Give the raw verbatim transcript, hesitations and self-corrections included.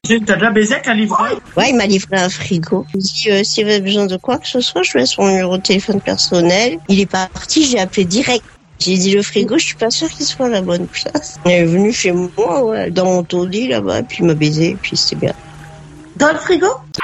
T'as déjà baisé avec un livreur? Ouais, il m'a livré un frigo. Il dit, euh, s'il avait besoin de quoi que ce soit, je laisse son numéro de téléphone personnel. Il est parti, j'ai appelé direct. J'ai dit, le frigo, je suis pas sûre qu'il soit à la bonne place. Il est venu chez moi, ouais, dans mon taudis, là-bas, puis il m'a baisé, puis c'était bien. Dans le frigo?